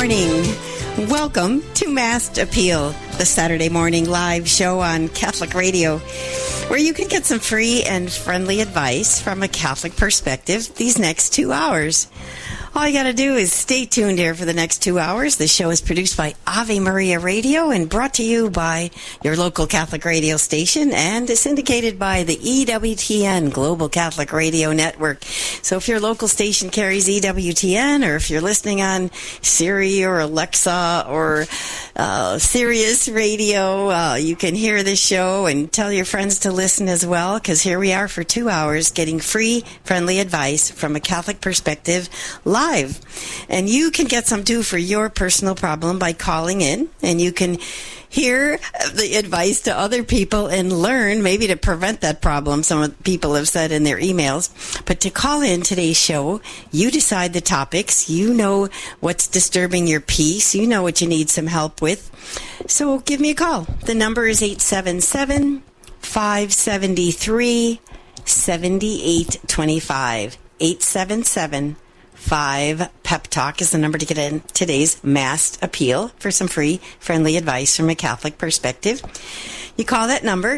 morning. Welcome to Masked Appeal, the Saturday morning live show on Catholic Radio, where you can get some free and friendly advice from a Catholic perspective these next 2 hours. All you got to do is stay tuned here for the next 2 hours. The show is produced by Ave Maria Radio and brought to you by your local Catholic radio station and is syndicated by the EWTN Global Catholic Radio Network. So if your local station carries EWTN, or if you're listening on Siri or Alexa or Sirius Radio, you can hear this show and tell your friends to listen as well, because here we are for 2 hours getting free, friendly advice from a Catholic perspective live. And you can get some too for your personal problem by calling in, and you can hear the advice to other people and learn maybe to prevent that problem, some people have said in their emails. But to call in today's show, you decide the topics, you know what's disturbing your peace, you know what you need some help with. So give me a call. The number is 877-573-7825. 877-5 Pep Talk is the number to get in today's Masked Appeal for some free, friendly advice from a Catholic perspective. You call that number,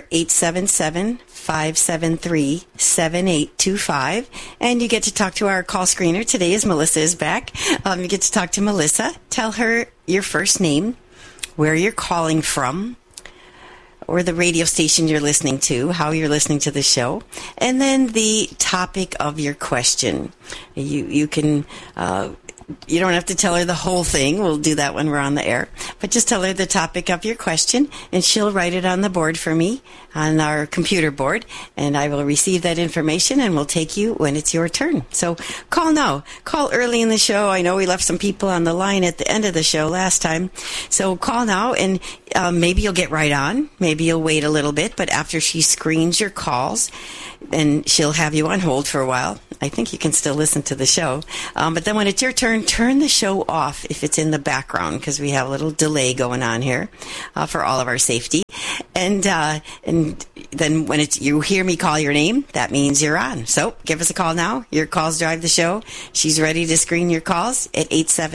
877-573-7825, and you get to talk to our call screener. Today is Melissa is back. You get to talk to Melissa. Tell her your first name, where you're calling from, or the radio station you're listening to, how you're listening to the show, and then the topic of your question. You can, you don't have to tell her the whole thing. We'll do that when we're on the air. But just tell her the topic of your question, and she'll write it on the board for me, on our computer board, and I will receive that information, and we'll take you when it's your turn. So call now. Call early in the show. I know we left some people on the line at the end of the show last time. So call now, and maybe you'll get right on. Maybe you'll wait a little bit, but after she screens your calls, and she'll have you on hold for a while. I think you can still listen to the show. But then when it's your turn, turn the show off if it's in the background, because we have a little delay going on here for all of our safety. And then when you hear me call your name, that means you're on. So give us a call now. Your calls drive the show. She's ready to screen your calls at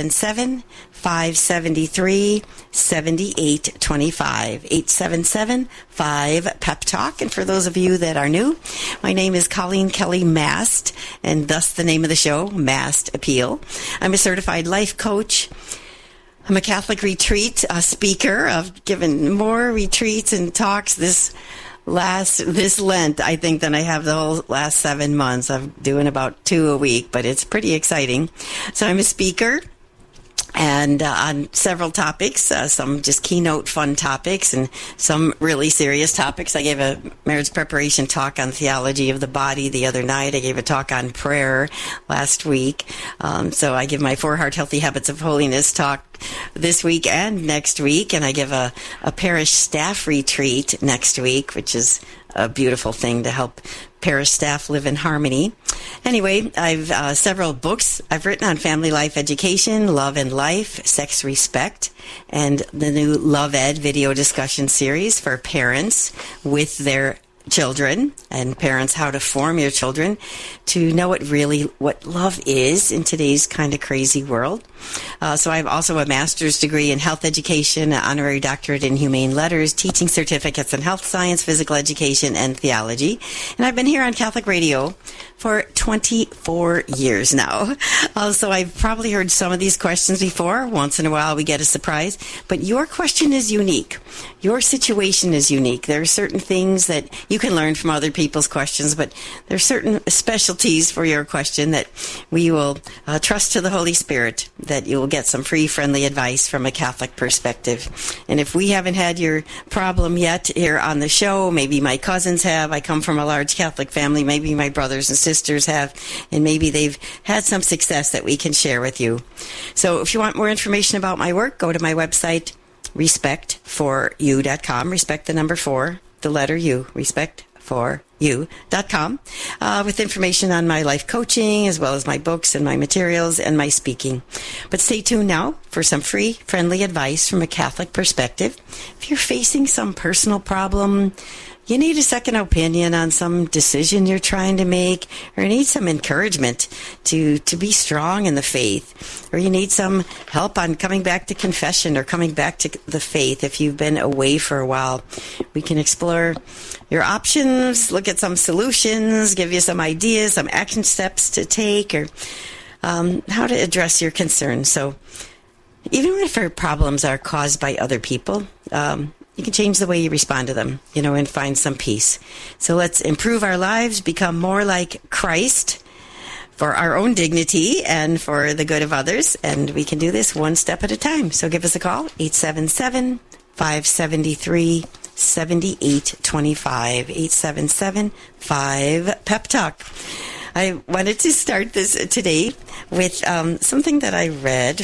877-573-7825. 877-5 Pep Talk. And for those of you that are new, my name is Colleen Kelly Mast, and thus the name of the show, Masked Appeal. I'm a certified life coach. I'm a Catholic retreat speaker. I've given more retreats and talks this Lent, I think, than I have the whole last 7 months. I'm doing about 2 a week, but it's pretty exciting. So I'm a speaker, and on several topics, some just keynote fun topics and some really serious topics. I gave a marriage preparation talk on theology of the body the other night. I gave a talk on prayer last week. So I give my 4 Heart Healthy Habits of Holiness talk this week and next week, and I give a parish staff retreat next week, which is a beautiful thing to help parish staff live in harmony. Anyway, I've several books I've written on family life education, love and life, sex respect, and the new Love Ed video discussion series for parents with their children, and parents how to form your children to know what love is in today's kind of crazy world. So I have also a master's degree in health education, an honorary doctorate in humane letters, teaching certificates in health science, physical education, and theology. And I've been here on Catholic Radio for 24 years now. So I've probably heard some of these questions before. Once in a while we get a surprise. But your question is unique. Your situation is unique. There are certain things that you can learn from other people's questions, but there are certain specialties for your question that we will trust to the Holy Spirit that you will get some free, friendly advice from a Catholic perspective. And if we haven't had your problem yet here on the show, maybe my cousins have. I come from a large Catholic family. Maybe my brothers and sisters have, and maybe they've had some success that we can share with you. So if you want more information about my work, go to my website, respect4u.com. Respect the number 4, the letter U, respect4u.com, with information on my life coaching, as well as my books and my materials and my speaking. But stay tuned now for some free, friendly advice from a Catholic perspective. If you're facing some personal problem, you need a second opinion on some decision you're trying to make, or you need some encouragement to be strong in the faith, or you need some help on coming back to confession or coming back to the faith if you've been away for a while, we can explore your options, look at some solutions, give you some ideas, some action steps to take, or how to address your concerns. So even if our problems are caused by other people, you can change the way you respond to them, and find some peace. So let's improve our lives, become more like Christ for our own dignity and for the good of others. And we can do this one step at a time. So give us a call, 877-573-7825, 877-5-PEP-TALK. I wanted to start this today with something that I read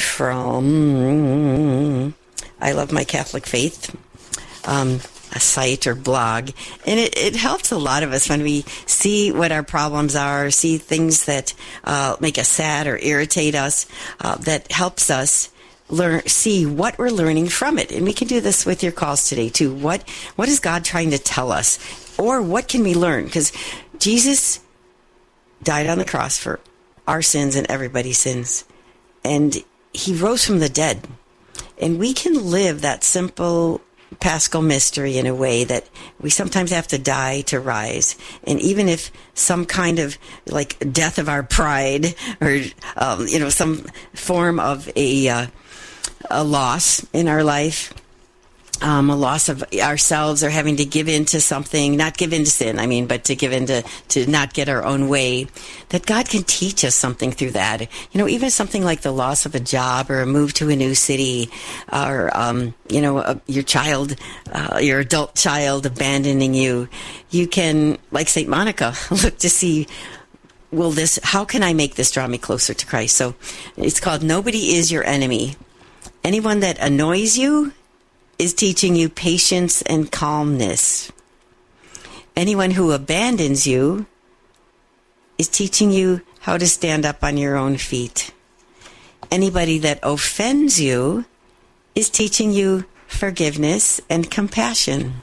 from I Love My Catholic Faith, a site or blog. And it helps a lot of us when we see what our problems are, see things that make us sad or irritate us, that helps us see what we're learning from it. And we can do this with your calls today, too. What is God trying to tell us? Or what can we learn? Because Jesus died on the cross for our sins and everybody's sins. And he rose from the dead. And we can live that simple Paschal mystery in a way that we sometimes have to die to rise. And even if some kind of death of our pride or, some form of a loss in our life, a loss of ourselves or having to give in to something, not give in to sin, but to give in to not get our own way, that God can teach us something through that. Even something like the loss of a job or a move to a new city or, your child, your adult child abandoning you. You can, like St. Monica, look to see, how can I make this draw me closer to Christ? So it's called Nobody is Your Enemy. Anyone that annoys you is teaching you patience and calmness. Anyone who abandons you is teaching you how to stand up on your own feet. Anybody that offends you is teaching you forgiveness and compassion.